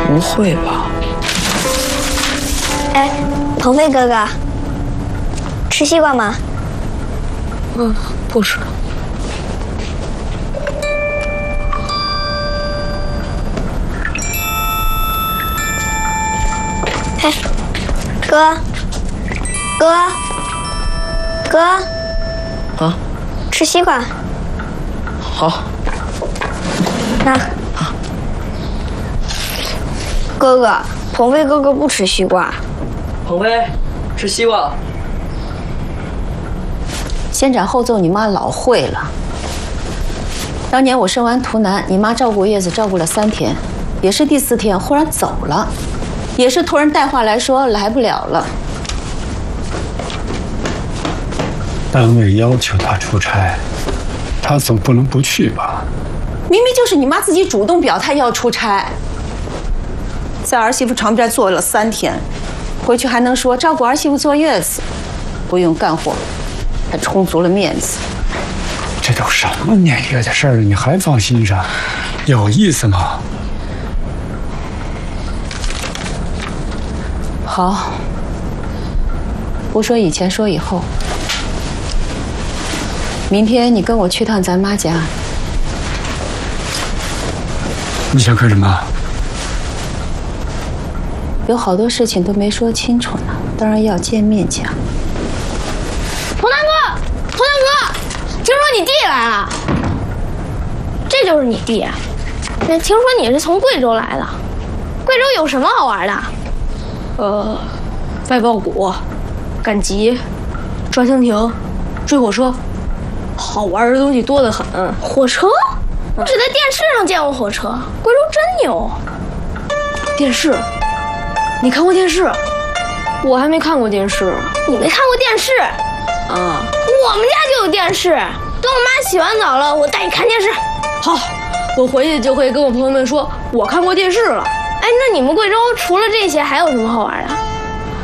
不会吧？ 哎，鹏飞哥哥，吃西瓜吗？ 不吃。 哎，哥， 啊， 吃西瓜。 好。 那，哥哥，鹏飞哥哥不吃西瓜。 鹏飞，吃西瓜。 先斩后奏，你妈老会了。当年我生完图南，你妈照顾叶子照顾了3天，也是第4天忽然走了，也是突然带话来说来不了了。 单位要求他出差，他总不能不去吧？ 明明就是你妈自己主动表态要出差，在儿媳妇床边坐了3天，回去还能说照顾儿媳妇坐月子，不用干活，还充足了面子。 这都什么年月的事儿了，你还放心上？有意思吗？ 好，不说以前，说以后。明天你跟我去趟咱妈家。 你想干什么？ 有好多事情都没说清楚呢，当然要见面讲。 童南哥，听说你弟来了，这就是你弟。听说你是从贵州来的，贵州有什么好玩的？ 掰苞谷、赶集、抓蜻蜓、追火车，好玩的东西多得很。 火车？我只在电视上见过火车，贵州真牛。 电视？你看过电视？我还没看过电视。 你没看过电视？ 啊， 我们家就有电视。等我妈洗完澡了，我带你看电视。 好，我回去就可以跟我朋友们说，我看过电视了。 哎，那你们贵州除了这些还有什么好玩的？